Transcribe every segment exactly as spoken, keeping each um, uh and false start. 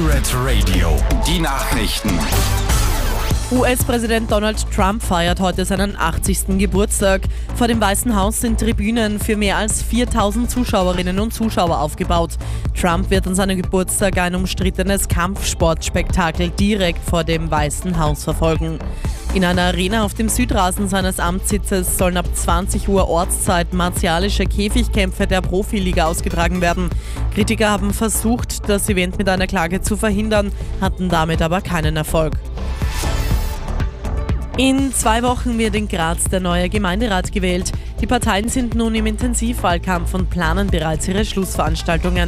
Pirate Radio, die Nachrichten. U S-Präsident Donald Trump feiert heute seinen achtzigsten Geburtstag. Vor dem Weißen Haus sind Tribünen für mehr als viertausend Zuschauerinnen und Zuschauer aufgebaut. Trump wird an seinem Geburtstag ein umstrittenes Kampfsportspektakel direkt vor dem Weißen Haus verfolgen. In einer Arena auf dem Südrasen seines Amtssitzes sollen ab zwanzig Uhr Ortszeit martialische Käfigkämpfe der Profiliga ausgetragen werden. Kritiker haben versucht, das Event mit einer Klage zu verhindern, hatten damit aber keinen Erfolg. In zwei Wochen wird in Graz der neue Gemeinderat gewählt. Die Parteien sind nun im Intensivwahlkampf und planen bereits ihre Schlussveranstaltungen.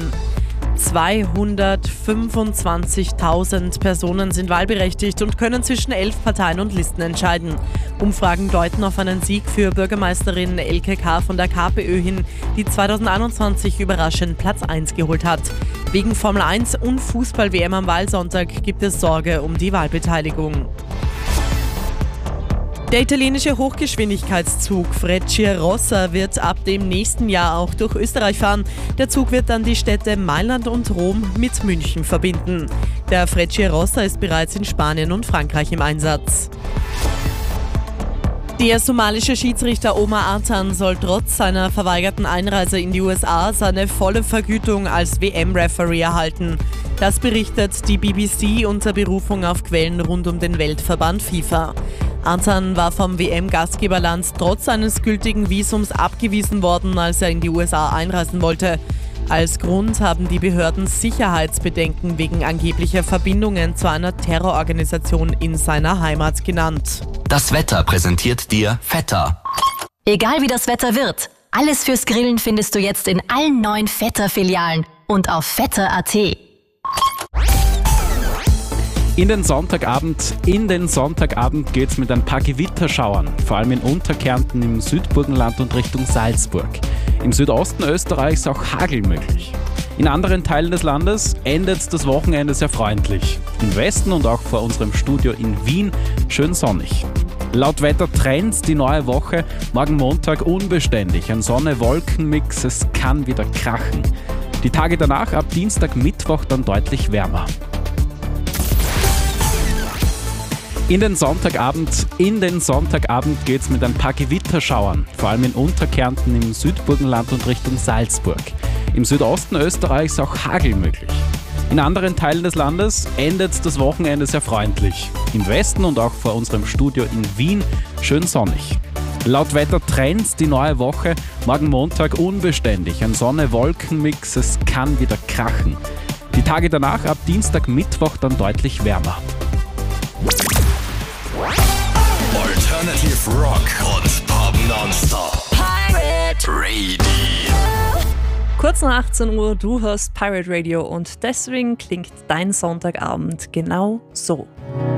zweihundertfünfundzwanzigtausend Personen sind wahlberechtigt und können zwischen elf Parteien und Listen entscheiden. Umfragen deuten auf einen Sieg für Bürgermeisterin Elke K. von der KPÖ hin, die zweitausendeinundzwanzig überraschend Platz eins geholt hat. Wegen Formel eins und Fußball-W M am Wahlsonntag gibt es Sorge um die Wahlbeteiligung. Der italienische Hochgeschwindigkeitszug Frecciarossa wird ab dem nächsten Jahr auch durch Österreich fahren. Der Zug wird dann die Städte Mailand und Rom mit München verbinden. Der Frecciarossa ist bereits in Spanien und Frankreich im Einsatz. Der somalische Schiedsrichter Omar Artan soll trotz seiner verweigerten Einreise in die U S A seine volle Vergütung als W M-Referee erhalten. Das berichtet die B B C unter Berufung auf Quellen rund um den Weltverband FIFA. Artan war vom W M-Gastgeberland trotz eines gültigen Visums abgewiesen worden, als er in die U S A einreisen wollte. Als Grund haben die Behörden Sicherheitsbedenken wegen angeblicher Verbindungen zu einer Terrororganisation in seiner Heimat genannt. Das Wetter präsentiert dir Vetter. Egal wie das Wetter wird, alles fürs Grillen findest du jetzt in allen neuen Vetter-Filialen und auf vetter punkt a t. In den Sonntagabend, in den Sonntagabend geht's mit ein paar Gewitterschauern, vor allem in Unterkärnten, im Südburgenland und Richtung Salzburg. Im Südosten Österreichs auch Hagel möglich. In anderen Teilen des Landes endet das Wochenende sehr freundlich. Im Westen und auch vor unserem Studio in Wien schön sonnig. Laut Wettertrends die neue Woche, morgen Montag unbeständig, ein Sonne-Wolken-Mix, es kann wieder krachen. Die Tage danach, ab Dienstag, Mittwoch dann deutlich wärmer. In den Sonntagabend, in den Sonntagabend geht's mit ein paar Gewitterschauern, vor allem in Unterkärnten, im Südburgenland und Richtung Salzburg. Im Südosten Österreichs auch Hagel möglich. In anderen Teilen des Landes endet das Wochenende sehr freundlich. Im Westen und auch vor unserem Studio in Wien schön sonnig. Laut Wettertrends die neue Woche, morgen Montag unbeständig, ein Sonne-Wolken-Mix, es kann wieder krachen. Die Tage danach, ab Dienstag, Mittwoch dann deutlich wärmer. Alternative Rock und Pop nonstop. Pirate Radio. Kurz nach achtzehn Uhr, du hörst Pirate Radio und deswegen klingt dein Sonntagabend genau so.